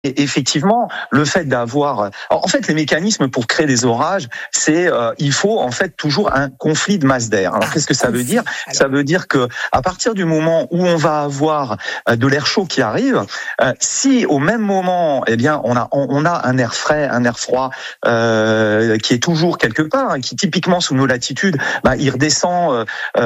Et effectivement, le fait d'avoir, en fait, les mécanismes pour créer des orages, c'est il faut en fait toujours un conflit de masse d'air. Alors qu'est-ce que ça veut dire ? Ça veut dire que à partir du moment où on va avoir de l'air chaud qui arrive, si au même moment, eh bien, on a un air frais, un air froid qui est toujours quelque part, qui typiquement sous nos latitudes, il redescend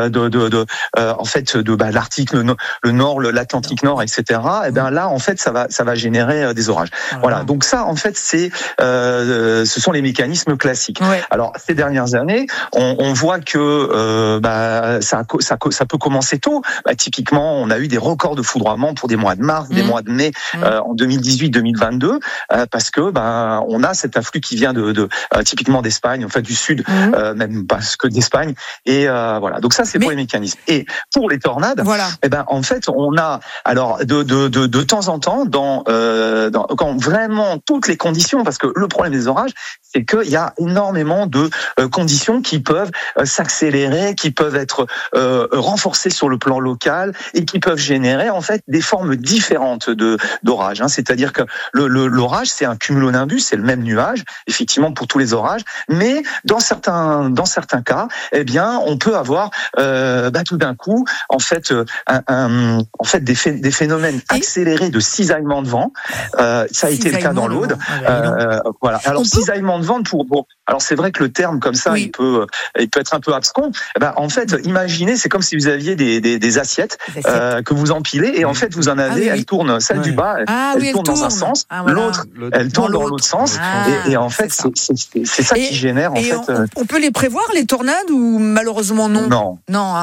de l'Arctique, le Nord, l'Atlantique Nord, etc. Et bien là, en fait, ça va générer des orages. Voilà. Donc ça, en fait, ce sont les mécanismes classiques. Ouais. Alors ces dernières années, on voit que ça peut commencer tôt. Typiquement, on a eu des records de foudroiement pour des mois de mars, des mois de mai en 2018-2022, parce que on a cet afflux qui vient de typiquement d'Espagne, en fait du sud, même parce que d'Espagne. Et voilà. Donc ça, c'est pour les mécanismes. Et pour les tornades, en fait, on a alors de temps en temps quand vraiment toutes les conditions, parce que le problème des orages, c'est qu'il y a énormément de conditions qui peuvent s'accélérer, qui peuvent être renforcées sur le plan local et qui peuvent générer en fait des formes différentes d'orages. C'est-à-dire que l'orage, c'est un cumulonimbus, c'est le même nuage, effectivement pour tous les orages, mais dans certains cas, eh bien, on peut avoir tout d'un coup en fait des phénomènes accélérés de cisaillement de vent. Ça a été le cas dans l'Aude. Voilà. Alors cisaillement de vent alors c'est vrai que le terme comme ça, il peut être un peu abscon. En fait, imaginez, c'est comme si vous aviez des assiettes que vous empilez et en fait vous en avez, elles tournent, celle du bas, elle tourne dans un sens, l'autre, elle tourne dans l'autre sens, et en fait c'est ça qui génère en fait. On peut les prévoir les tornades ou malheureusement non.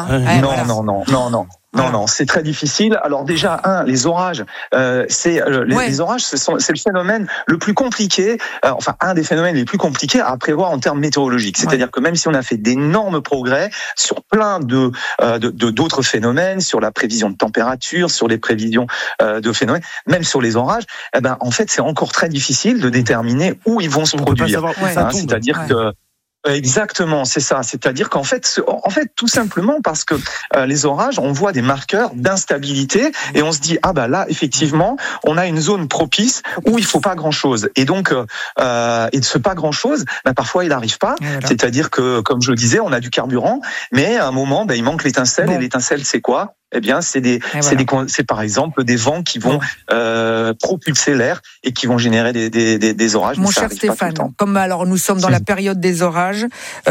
Non, c'est très difficile. Alors déjà, les orages, les orages, c'est le phénomène le plus compliqué, un des phénomènes les plus compliqués à prévoir en termes météorologiques. C'est-à-dire que même si on a fait d'énormes progrès sur plein d'autres phénomènes, sur la prévision de température, sur les prévisions de phénomènes, même sur les orages, en fait, c'est encore très difficile de déterminer où ils vont se produire. C'est-à-dire que exactement, c'est ça. C'est-à-dire qu'en fait, tout simplement parce que les orages, on voit des marqueurs d'instabilité et on se dit là, effectivement, on a une zone propice où il faut pas grand-chose. Et donc, et de ce pas grand-chose, parfois il n'arrive pas. Voilà. C'est-à-dire que, comme je le disais, on a du carburant, mais à un moment, il manque l'étincelle. Et l'étincelle, c'est quoi ? Eh bien, c'est par exemple des vents qui vont propulser l'air et qui vont générer des orages. Mon cher Stéphane, comme alors nous sommes dans la période des orages,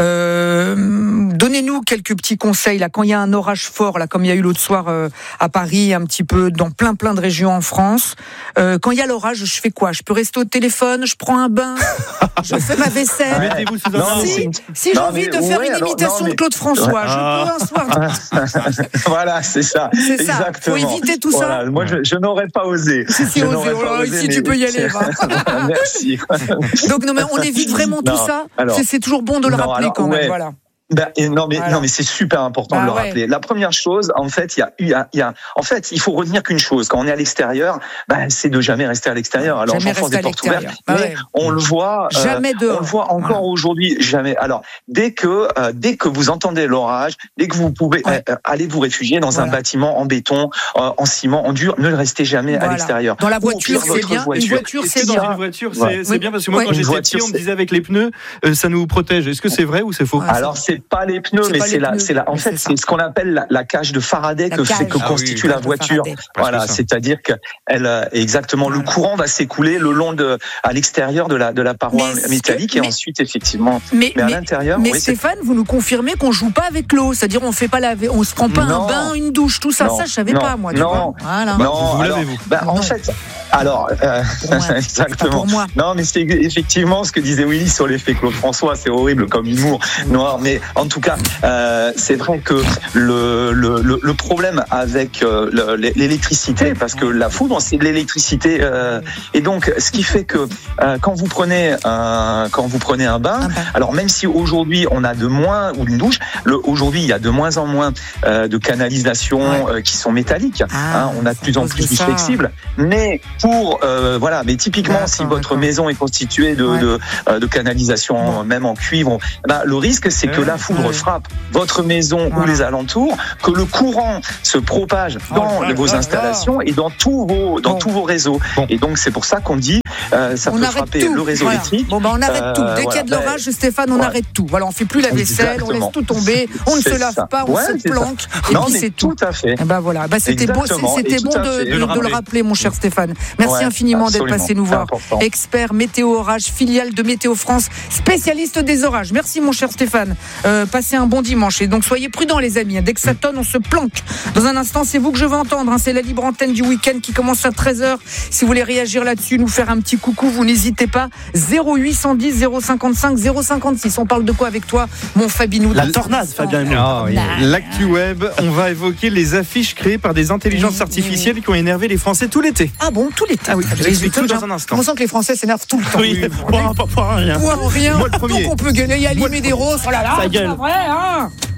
donnez-nous quelques petits conseils là quand il y a un orage fort là, comme il y a eu l'autre soir à Paris, un petit peu dans plein de régions en France. Quand il y a l'orage, je fais quoi ? Je peux rester au téléphone, je prends un bain, je fais ma vaisselle. Si j'ai envie de faire une imitation de Claude François, je peux un soir. Voilà, c'est ça. Exactement. Faut éviter tout ça. Moi, je n'aurais pas osé. Si osé, tu peux y aller. Merci. Donc, mais on évite vraiment tout ça. C'est toujours bon de le rappeler quand même. Voilà. Non mais c'est super important de le rappeler. La première chose, en fait, il faut retenir qu'une chose. Quand on est à l'extérieur, c'est de jamais rester à l'extérieur. Alors j'enfonce des portes ouvertes, mais on le voit. Jamais dehors. On le voit encore aujourd'hui. Jamais. Alors dès que vous entendez l'orage, dès que vous pouvez aller vous réfugier dans un bâtiment en béton, en ciment, en dur, ne restez jamais à l'extérieur. Dans la voiture, c'est bien. Une voiture, c'est bien. Dans une voiture, c'est bien parce que moi, quand j'étais petit, on me disait avec les pneus, ça nous protège. Est-ce que c'est vrai ou c'est faux ? Alors c'est pas les pneus, mais en fait, c'est ce qu'on appelle la cage de Faraday que constitue la voiture. Voilà, c'est-à-dire que exactement, le courant va s'écouler le long à l'extérieur de la paroi métallique et ensuite, effectivement. Mais à l'intérieur. Mais Stéphane, vous nous confirmez qu'on joue pas avec l'eau, c'est-à-dire on fait pas on se prend pas un bain, une douche, tout ça. Ça, je savais pas, moi. Non. Vous lavez-vous. En fait. Alors, exactement. Non, mais c'est effectivement ce que disait Willy sur l'effet Claude François. C'est horrible comme humour noir, mais en tout cas, c'est vrai que le problème avec l'électricité, parce que la foudre, c'est de l'électricité, et donc ce qui fait que quand vous prenez un bain, alors même si aujourd'hui on a de moins ou une douche, aujourd'hui il y a de moins en moins de canalisations qui sont métalliques. On a de plus en plus flexibles, mais pour voilà, mais typiquement si votre maison est constituée de canalisation, même en cuivre, le risque c'est que la foudre frappe votre maison ou les alentours, que le courant se propage dans vos installations et dans tous vos réseaux. Et donc c'est pour ça qu'on dit ça peut frapper le réseau électrique. Bon on arrête tout. Dès qu'il y a de l'orage, Stéphane, on arrête tout. Voilà, on fait plus la vaisselle, on laisse tout tomber, on ne se lave pas, on se planque. Et puis c'est tout. Tout à fait. Voilà, c'était beau de le rappeler, mon cher Stéphane. Merci infiniment d'être passé nous voir. Expert météo orage, filiale de Météo France, spécialiste des orages. Merci mon cher Stéphane. Passez un bon dimanche et donc soyez prudents les amis. Dès que ça tonne, on se planque. Dans un instant, c'est vous que je veux entendre. C'est la libre antenne du week-end qui commence à 13h. Si vous voulez réagir là-dessus, nous faire un petit coucou, vous n'hésitez pas. 0810 055 056. On parle de quoi avec toi, mon Fabinou? La tornade, Fabien. L'actu web, on va évoquer les affiches créées par des intelligences artificielles qui ont énervé les Français tout l'été. Ah bon, tout l'été? Ah oui, je l'explique tout dans un instant. On sent que les Français s'énervent tout le temps. Oui, pas rien. Pour rien. Moi le premier. Donc on peut gueuler, y allumer des roses. Oh là là, ça gueule. c'est pas vrai, hein.